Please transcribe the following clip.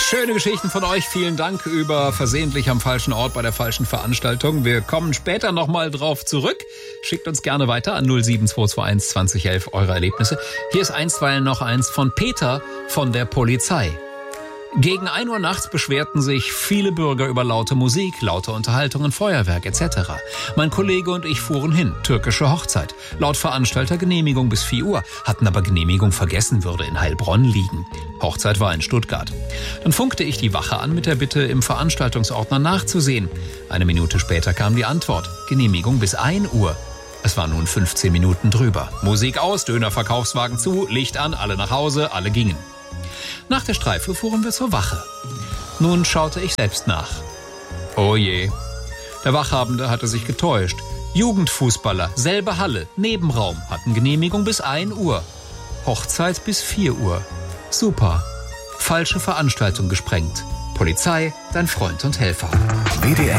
Schöne Geschichten von euch. Vielen Dank über versehentlich am falschen Ort bei der falschen Veranstaltung. Wir kommen später nochmal drauf zurück. Schickt uns gerne weiter an 07221 2011 eure Erlebnisse. Hier ist einstweilen noch eins von Peter von der Polizei. Gegen 1 Uhr nachts beschwerten sich viele Bürger über laute Musik, laute Unterhaltungen, Feuerwerk etc. Mein Kollege und ich fuhren hin, türkische Hochzeit. Laut Veranstalter Genehmigung bis 4 Uhr, hatten aber Genehmigung vergessen, würde in Heilbronn liegen. Hochzeit war in Stuttgart. Dann funkte ich die Wache an mit der Bitte, im Veranstaltungsordner nachzusehen. 1 Minute später kam die Antwort, Genehmigung bis 1 Uhr. Es war nun 15 Minuten drüber. Musik aus, Dönerverkaufswagen zu, Licht an, alle nach Hause, alle gingen. Nach der Streife fuhren wir zur Wache. Nun schaute ich selbst nach. Oh je. Der Wachhabende hatte sich getäuscht. Jugendfußballer, selbe Halle, Nebenraum, hatten Genehmigung bis 1 Uhr. Hochzeit bis 4 Uhr. Super. Falsche Veranstaltung gesprengt. Polizei, dein Freund und Helfer. WDR